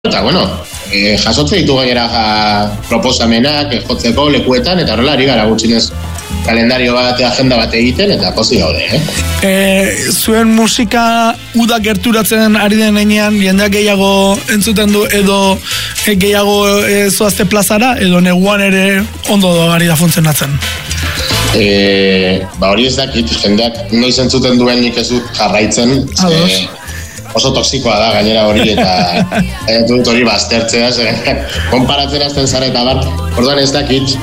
eta bueno, jasotze ditu gainera proposamenak, jotzeko lekuetan, eta horrela ari gara gutxinez kalendario bat, agenda bat egiten, eta pozik gaude, Zuen musika uda gerturatzen ari den heinean, jendeak gehiago entzuten du, edo gehiago zoazte plazara, edo neguan ere ondo ari da funtzionatzen? Hori ez dakit, jendeak noiz entzuten duen nik ez dut jarraitzen, oso toksikoa da gainera hori, eta dut hori baztertzea, konparatzen azten zara eta bar, orduan ez dakit,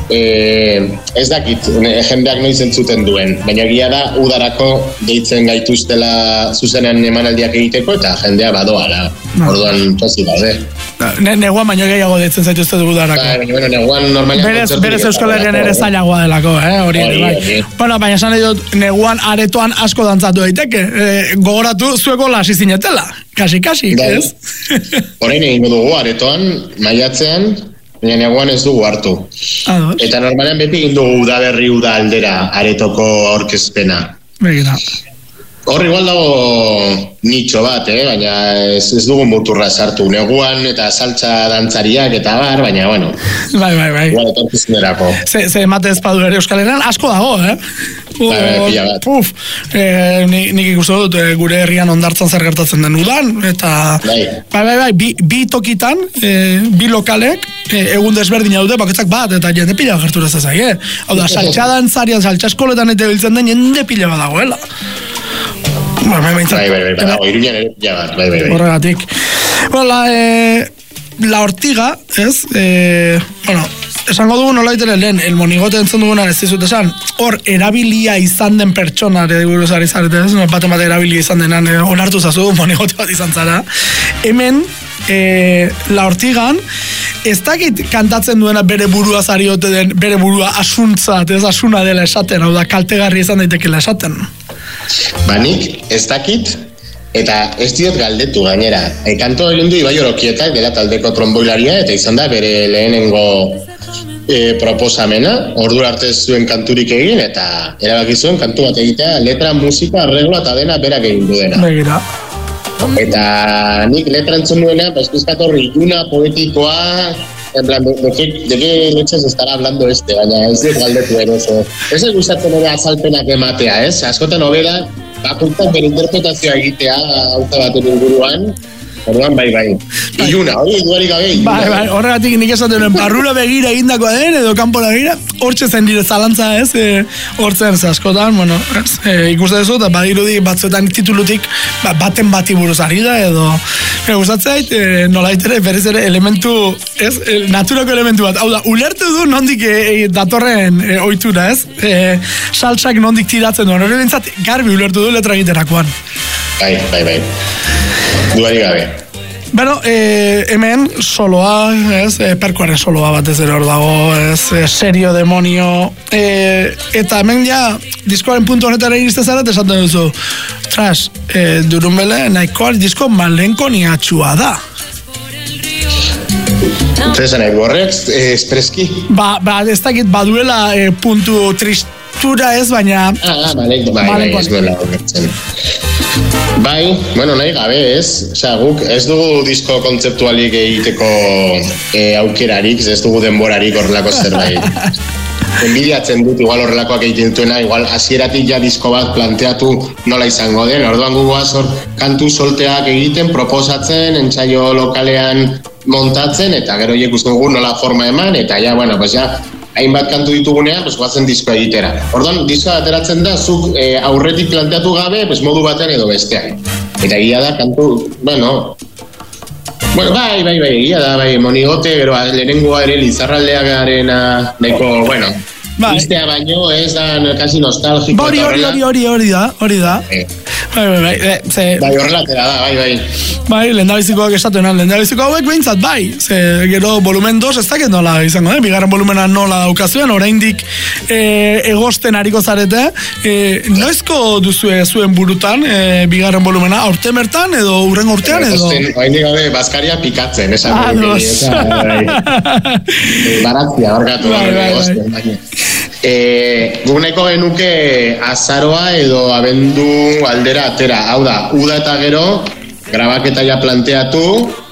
jendeak noiz entzuten duen, baina egia da udarako deitzen gaituztela zuzenean emanaldiak egiteko eta jendea badoala, orduan pozik daude. Neguan baino gehiago deitzen zaituzte udarako. Bueno, neguan normalian berez Euskal Herrian ere zailagoa delako, hori ere bai. Bueno, baina esan nahi dut, neguan aretoan asko dantzatu daiteke, gogoratu zueko lasi zinetela, kasi, ez? Horein egingo dugu aretoan, maiatzean, baina neguan ez dugu hartu. Eta normalean beti egin dugu udaberri uda aldera aretoko aurkezpena. Begira. Hor igual dago nitxo bat, baina ez dugu muturra sartu. Neguan eta saltza dantzariak eta bar, baina bueno. Bai. Igual etorkizunerako. Ze emate ezpadu ere Euskal Herrian asko dago, Pila bat. Nik ikusten dut gure herrian hondartzan zer gertatzen den udan, eta bai, bi tokitan, bi lokalek, egun desberdin daude, bakoitzak bat, eta jende pila gertura zazai, Hau da, saltza dantzarian, saltza eskoletan eta biltzen den jende pila bat dagoela. Bai, Iruñan ere pila bat, bai. Horregatik. La Ortiga, ez? Esango dugu nolaitere lehen, el monigote entzun dugunan ez dizut esan, hor erabilia izan den pertsonare buruz ari zarete, ez? Bat erabilia izan denan, onartu zazu, monigote bat izan zara. Hemen, La Ortigan, ez dakit kantatzen duena bere burua zariote den, bere burua asuntzat, ez asuna dela esaten, hau da, kaltegarri izan daitekela esaten. Nik ez dakit, eta ez diot galdetu gainera. Kanto egin du Ibai Orokietak, dela taldeko tromboilaria, eta izan da bere lehenengo proposamena, ordura arte zuen kanturik egin, eta erabaki zuen kantu bat egitea, letra, musika, arregloa eta dena berak egin du dena. Begira. Eta nik letra entzun duena, horri iluna, poetikoa, en plan, ¿de qué leches estará hablando baina ez dut galdetu eroso. Ez gustatzen ere azalpenak ematea, askotan hobera, bakoitzak bere interpretazioa egitea, auto baten inguruan, orduan bai. Iluna, hori duarik gabe, iluna. Bai, horregatik nik esaten duen, barrura begira egindakoa den, edo kanpora begira, hortxe zen dire zalantza, hortzen askotan, bueno, ikusten duzu, eta badirudi batzuetan titulutik baten bati buruz ari da, edo, gustatzeit, nolaitere, berez ere, elementu, naturako elementu bat, hau da, ulertu du nondik datorren ohitura, saltsak nondik tiratzen duen, hori bintzat, garbi ulertu du letra egiterakoan. Bai. Duari gabe. Bueno, hemen soloa, perkoaren soloa batez ere hor dago, serio demonio, eta hemen ja, diskoaren puntu honetara iriste zara, esaten duzu, Durunbele nahikoa disko malenko niatxua da. Zesan nahi borrek, espreski? Ez dakit baduela puntu tristura ez, baina... Bai, ez duela horretzen. Bai, nahi gabe ez, guk ez dugu disko kontzeptualik egiteko aukerarik, ez dugu denborarik horrelako zerbait. Enbidiatzen dut, igual horrelakoak egiten dutuena, igual hasieratik ja disko bat planteatu nola izango den, orduan gugoaz hor kantu solteak egiten, proposatzen, entsaio lokalean montatzen, eta gero ikusten dugu nola forma eman, eta ja, hainbat kantu ditugunean, guazen diskoa egitera. Orduan, diskoa ateratzen da, zuk aurretik planteatu gabe, modu batean edo bestean. Eta egia da, kantu, bai, egia da, monigote, gero lehenengoa ere Lizarraldeagarena, nahiko, Iztea baino, ez da, kasi nostalgiko. Hori da. Bai, horrelatera da, bai. Bai, lehendabizikoak esaten, lehendabiziko hauek behintzat, bai. Gero volumen 2 ez dakit nola izango, bigarren volumena nola daukazuen, oraindik egosten hariko zarete. Noizko duzue zuen burutan, bigarren volumena, aurten bertan, edo urren urtean, edo? Oraindik gabe, bazkaria pikatzen, esan. Baratzia, barkatu, egosten, baina. Guneko genuke azaroa edo abendu aldera atera, hau da, uda eta gero grabaketa ja planteatu,